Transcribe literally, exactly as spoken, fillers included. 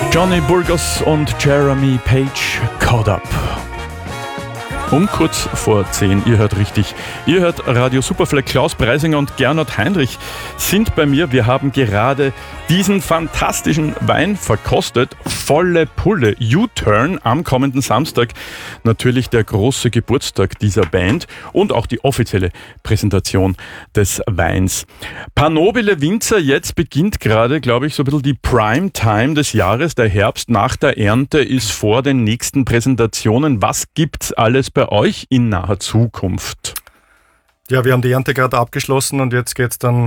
Johnny Burgos und Jeremy Page, Caught Up. Um kurz vor zehn, ihr hört richtig, ihr hört Radio Superfleck. Klaus Preisinger und Gernot Heinrich sind bei mir. Wir haben gerade diesen fantastischen Wein verkostet. Volle Pulle, U-Turn am kommenden Samstag. Natürlich der große Geburtstag dieser Band und auch die offizielle Präsentation des Weins. Paar nobile Winzer, jetzt beginnt gerade, glaube ich, so ein bisschen die Prime-Time des Jahres. Der Herbst nach der Ernte ist vor den nächsten Präsentationen. Was gibt's alles bei euch in naher Zukunft? Ja, wir haben die Ernte gerade abgeschlossen und jetzt geht's dann